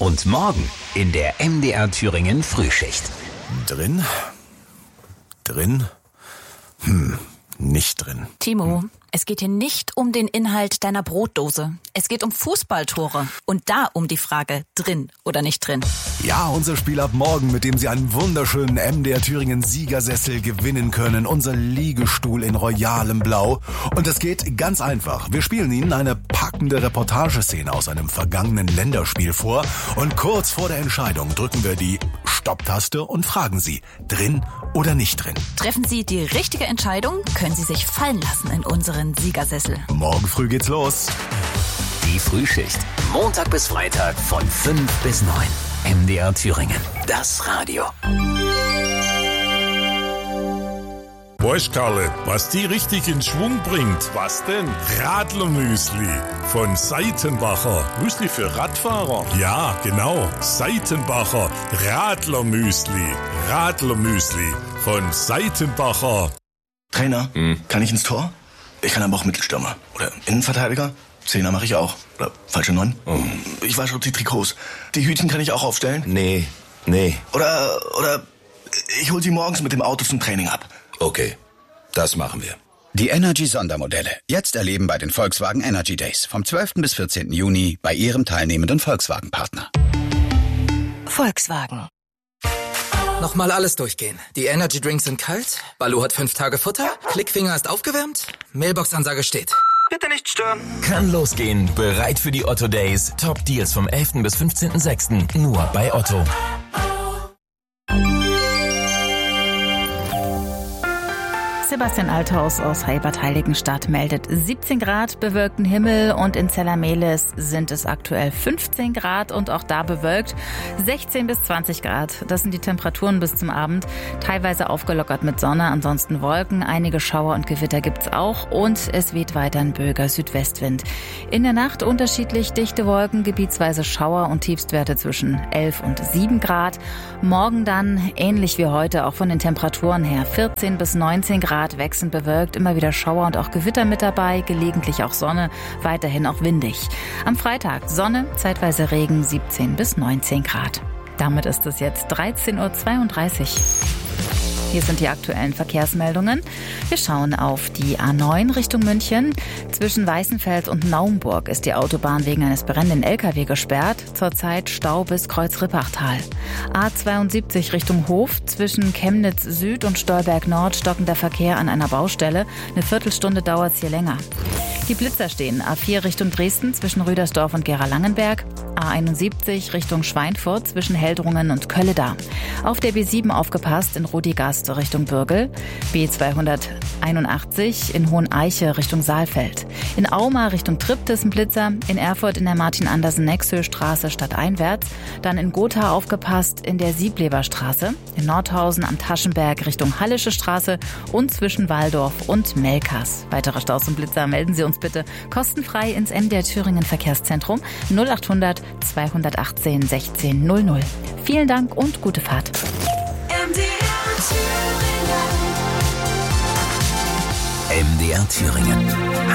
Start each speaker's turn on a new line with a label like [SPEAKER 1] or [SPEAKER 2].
[SPEAKER 1] Und morgen in der MDR Thüringen Frühschicht.
[SPEAKER 2] Drin? Nicht drin.
[SPEAKER 3] Timo, es geht hier nicht um den Inhalt deiner Brotdose. Es geht um Fußballtore. Und da um die Frage, drin oder nicht drin.
[SPEAKER 2] Ja, unser Spiel ab morgen, mit dem Sie einen wunderschönen MDR Thüringen Siegersessel gewinnen können. Unser Liegestuhl in royalem Blau. Und das geht ganz einfach. Wir spielen Ihnen eine packende Reportageszene aus einem vergangenen Länderspiel vor. Und kurz vor der Entscheidung drücken wir die Stopptaste und fragen Sie, drin oder nicht drin.
[SPEAKER 3] Treffen Sie die richtige Entscheidung, können Sie sich fallen lassen in unseren Siegersessel.
[SPEAKER 2] Morgen früh geht's los.
[SPEAKER 1] Die Frühschicht. Montag bis Freitag von 5 bis 9. MDR Thüringen. Das Radio.
[SPEAKER 4] Weißt, Karle, was die richtig in Schwung bringt? Was denn? Radlermüsli von Seitenbacher. Müsli für Radfahrer? Ja, genau. Seitenbacher Radlermüsli. Radlermüsli von Seitenbacher.
[SPEAKER 5] Trainer, kann ich ins Tor? Ich kann aber auch Mittelstürmer. Oder Innenverteidiger. Zehner mache ich auch. Oder falsche 9. Ich wasche die Trikots. Die Hütchen kann ich auch aufstellen.
[SPEAKER 6] Nee.
[SPEAKER 5] Oder ich hol sie morgens mit dem Auto zum Training ab.
[SPEAKER 6] Okay, das machen wir.
[SPEAKER 7] Die Energy-Sondermodelle. Jetzt erleben bei den Volkswagen Energy Days. Vom 12. bis 14. Juni bei Ihrem teilnehmenden Volkswagen-Partner.
[SPEAKER 3] Volkswagen.
[SPEAKER 8] Nochmal alles durchgehen. Die Energy Drinks sind kalt, Baloo hat 5 Tage Futter, Klickfinger ist aufgewärmt, Mailbox-Ansage steht. Bitte nicht stören.
[SPEAKER 9] Kann losgehen. Bereit für die Otto Days. Top Deals vom 11. bis 15.06. Nur bei Otto.
[SPEAKER 10] Sebastian Althaus aus Heilbad-Heiligenstadt meldet 17 Grad, bewölkten Himmel, und in Zellermehlis sind es aktuell 15 Grad und auch da bewölkt. 16 bis 20 Grad, das sind die Temperaturen bis zum Abend. Teilweise aufgelockert mit Sonne, ansonsten Wolken. Einige Schauer und Gewitter gibt's auch und es weht weiter ein böiger Südwestwind. In der Nacht unterschiedlich dichte Wolken, gebietsweise Schauer und Tiefstwerte zwischen 11 und 7 Grad. Morgen dann ähnlich wie heute, auch von den Temperaturen her, 14 bis 19 Grad. Wechselnd bewölkt, immer wieder Schauer und auch Gewitter mit dabei, gelegentlich auch Sonne, weiterhin auch windig. Am Freitag Sonne, zeitweise Regen, 17 bis 19 Grad. Damit ist es jetzt 13.32 Uhr. Hier sind die aktuellen Verkehrsmeldungen. Wir schauen auf die A9 Richtung München. Zwischen Weißenfels und Naumburg ist die Autobahn wegen eines brennenden LKW gesperrt. Zurzeit Stau bis Kreuz-Rippachtal. A72 Richtung Hof. Zwischen Chemnitz Süd und Stolberg Nord stockender Verkehr an einer Baustelle. Eine Viertelstunde dauert es hier länger. Die Blitzer stehen. A4 Richtung Dresden zwischen Rüdersdorf und Gera-Langenberg. A71 Richtung Schweinfurt zwischen Heldrungen und Kölleda. Auf der B7 aufgepasst in Rudigast Richtung Bürgel. B281 in Hoheneiche Richtung Saalfeld. In Auma Richtung Triptis ein Blitzer. In Erfurt in der Martin-Andersen-Nexö-Straße stadteinwärts. Dann in Gotha aufgepasst in der Siebleberstraße. In Nordhausen am Taschenberg Richtung Hallische Straße und zwischen Walldorf und Melkas. Weitere Staus und Blitzer melden Sie uns bitte kostenfrei ins MDR Thüringen Verkehrszentrum 0800 218 16 00. Vielen Dank und gute Fahrt.
[SPEAKER 1] MDR Thüringen.